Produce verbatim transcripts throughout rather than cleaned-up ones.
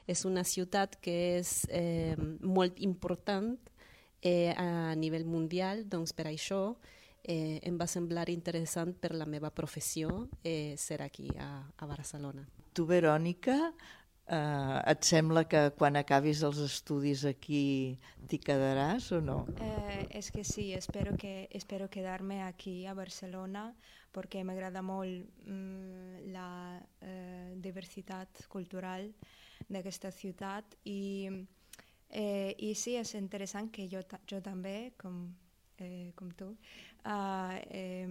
És una ciutat que és eh, molt important eh, a nivell mundial, doncs per això eh, em va semblar interessant per la meva professió eh, ser aquí a, a Barcelona. Tu, Verònica, eh, et sembla que quan acabis els estudis aquí t'hi quedaràs o no? Eh, es que sí, espero, que, espero quedarme aquí a Barcelona porque me agrada molt mm, la eh, diversitat cultural d'aquesta ciutat i, eh, i sí, és interessant que jo, jo també, com, eh, com tu, uh, eh,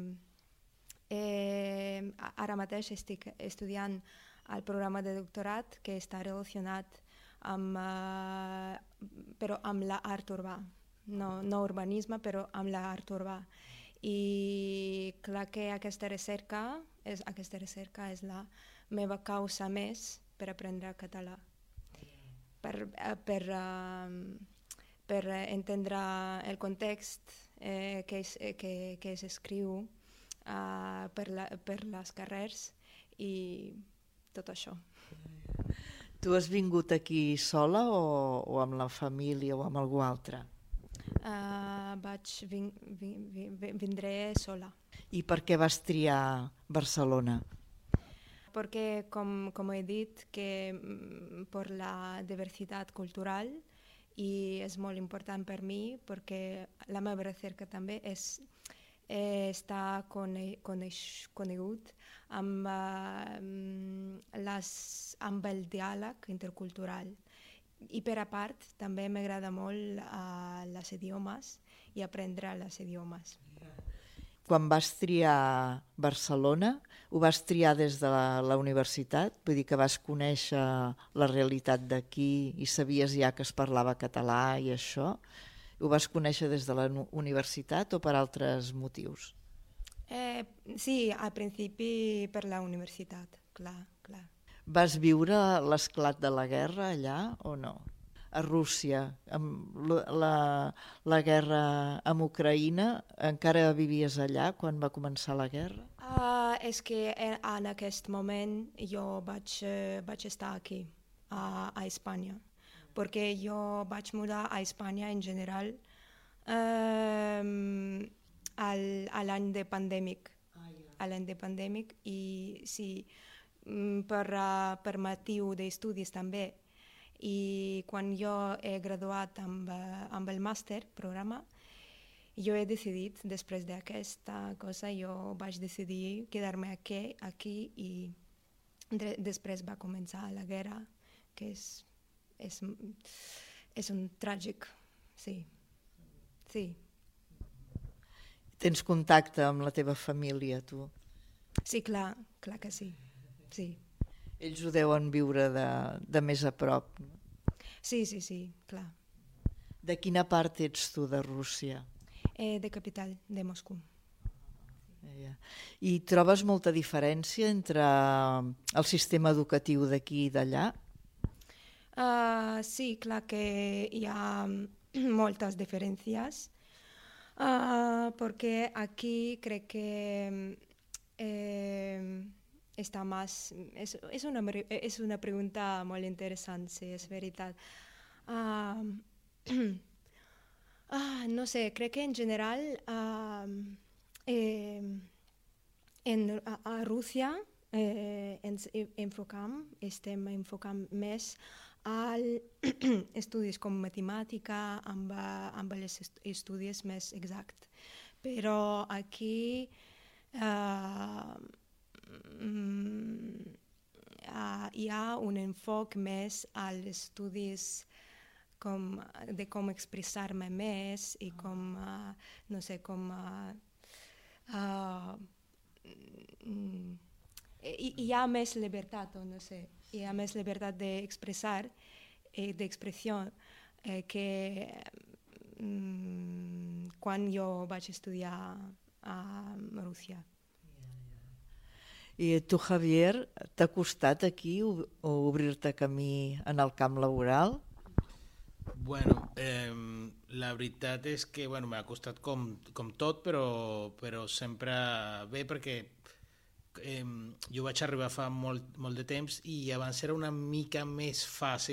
eh, ara mateix estic estudiant el programa de doctorat que està relacionat amb, uh, però amb l'art urbà. No, no urbanisme, però amb l'art urbà. I clar que aquesta recerca, és, aquesta recerca és la meva causa més per aprendre català. Per, per, uh, per entendre el context eh, que, es, eh, que, que s'escriu uh, per, la, per les carrers i tot això. Tu has vingut aquí sola o, o amb la família o amb algú altre? Uh, vaig vin, vin, vin, vindré sola. I per què vas triar Barcelona? Perquè, com, com he dit, que mm, per la diversitat cultural i és molt important per mi perquè la meva recerca també és eh, està cone, coneix, conegut amb, uh, les, amb el diàleg intercultural. I per a part també m'agrada molt uh, les idiomes i aprendre les idiomes. Quan vas triar Barcelona, ho vas triar des de la, la universitat? Vull dir que vas conèixer la realitat d'aquí i sabies ja que es parlava català i això? Ho vas conèixer des de la universitat o per altres motius? Eh, sí, al principi per la universitat, clar, clar. Vas viure l'esclat de la guerra allà o no? A Rússia, amb la, la guerra amb Ucraïna, encara vivies allà quan va començar la guerra? Uh, és que en aquest moment jo vaig, uh, vaig estar aquí, a, a Espanya, perquè jo vaig mudar a Espanya en general uh, al, a l'any de pandèmic, a l'any de pandèmic i sí, per, uh, per motiu d'estudis també. I quan jo he graduat amb, amb el màster programa, jo he decidit, després d'aquesta cosa, jo vaig decidir quedar-me aquí, aquí i de, després va començar la guerra, que és, és, és un tràgic, sí, sí. Tens contacte amb la teva família, tu? Sí, clar, clar que sí, sí. Ells ho deuen viure de, de més a prop. Sí, sí, sí, clar. De quina part ets tu de Rússia? Eh, de capital, de Moscou. I trobes molta diferència entre el sistema educatiu d'aquí i d'allà? Uh, sí, clar que hi ha moltes diferències, uh, perquè aquí crec que eh, està més... És, és, una, és una pregunta molt interessant, sí, és veritat. Uh, uh, no sé, crec que en general uh, eh, en, a, a Rússia eh, ens enfocam, estem enfocant més als estudis com matemàtica, amb, amb els estudis més exacts. Però aquí... Uh, Mm, uh, hi ha un enfoc més als estudis com, de com expressar-me més i com, uh, no sé, com... Uh, uh, mm, hi, hi ha més llibertat, o no sé, hi ha més llibertat d'expressar, eh, d'expressió, eh, que mm, quan jo vaig estudiar a Rússia. I tu, Javier, t'ha costat aquí obrir-te camí en el camp laboral? Bueno, eh, la veritat és que bueno, m'ha costat com, com tot, però, però sempre bé perquè eh, jo vaig arribar fa molt, molt de temps i abans era una mica més fàcil